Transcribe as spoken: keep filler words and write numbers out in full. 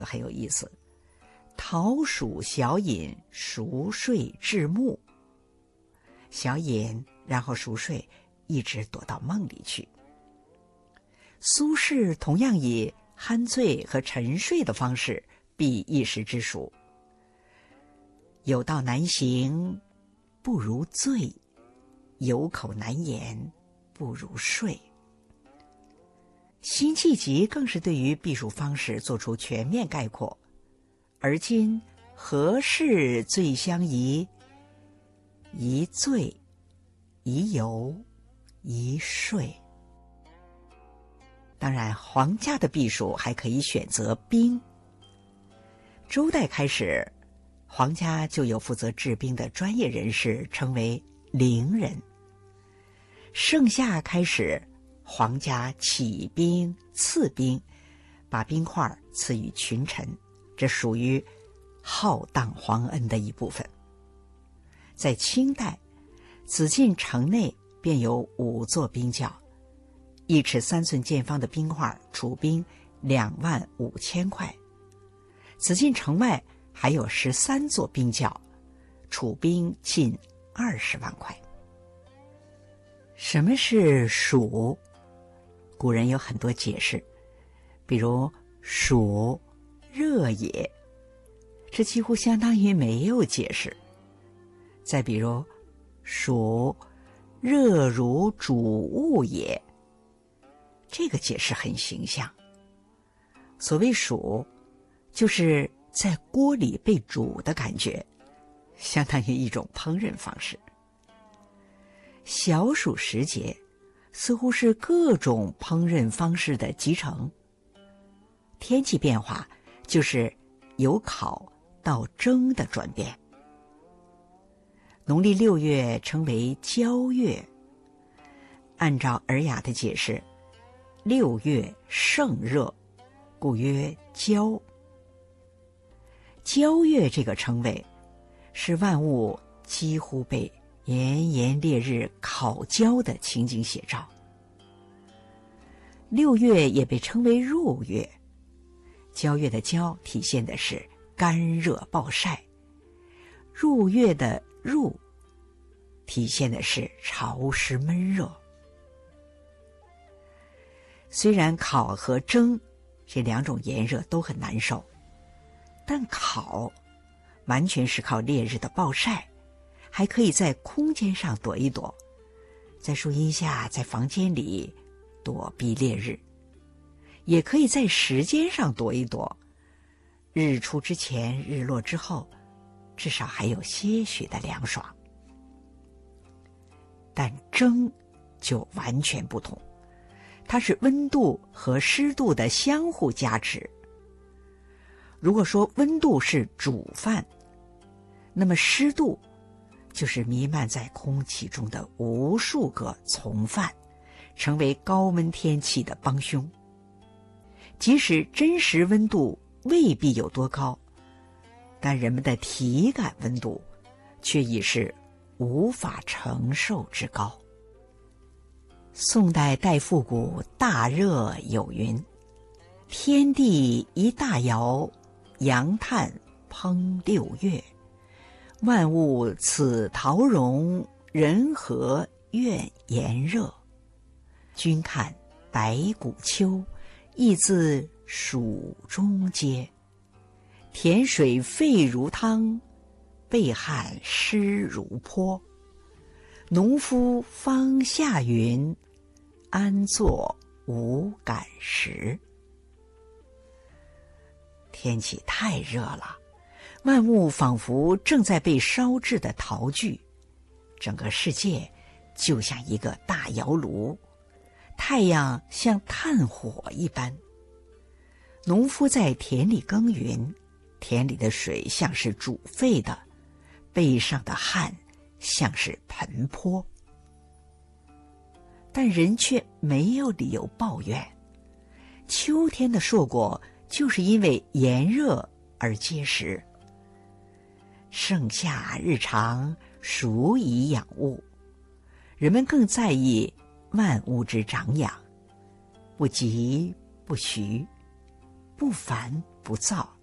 很有意思。桃鼠小隐熟睡至暮，小隐然后熟睡，一直躲到梦里去。苏轼同样以酣醉和沉睡的方式避一时之暑。有道难行不如醉，有口难言不如睡。辛弃疾更是对于避暑方式做出全面概括。而今何事最相宜？宜醉，宜游，宜睡。当然，皇家的避暑还可以选择兵。周代开始，皇家就有负责治兵的专业人士，称为伶人。盛夏开始，皇家起兵赐兵，把兵块赐予群臣，这属于浩荡皇恩的一部分。在清代，紫禁城内便有五座兵校，一尺三寸见方的兵块，储兵两万五千块。紫禁城外还有十三座兵校，储兵近二十万块。什么是暑？古人有很多解释，比如暑热也，这几乎相当于没有解释。再比如暑热如煮物也，这个解释很形象。所谓暑，就是在锅里被煮的感觉，相当于一种烹饪方式。小暑时节似乎是各种烹饪方式的集成。天气变化就是由烤到蒸的转变。农历六月称为交月，按照尔雅的解释，六月盛热，故曰交。交月这个称谓，是万物几乎被炎炎烈日烤焦的情景写照。六月也被称为入月，交月的交体现的是干热暴晒，入月的入体现的是潮湿闷热。虽然烤和蒸这两种炎热都很难受，但烤完全是靠烈日的暴晒，还可以在空间上躲一躲，在树荫下，在房间里躲避烈日，也可以在时间上躲一躲，日出之前，日落之后，至少还有些许的凉爽。但蒸就完全不同，它是温度和湿度的相互加持。如果说温度是煮饭，那么湿度就是弥漫在空气中的无数个从饭，成为高温天气的帮凶。即使真实温度未必有多高，但人们的体感温度却已是无法承受之高。宋代戴复古大热有云：天地一大窑，阳炭烹六月，万物此陶容，人何怨炎热？君看白骨秋，亦自蜀中接。田水沸如汤，被旱湿如坡。农夫方下云，安坐无感时。天气太热了，万物仿佛正在被烧制的陶具，整个世界就像一个大窑炉，太阳像炭火一般。农夫在田里耕耘，田里的水像是煮沸的，背上的汗像是盆泼。但人却没有理由抱怨，秋天的硕果就是因为炎热而结实。盛夏日长，暑以养物，人们更在意万物之长养，不急不徐，不烦不燥。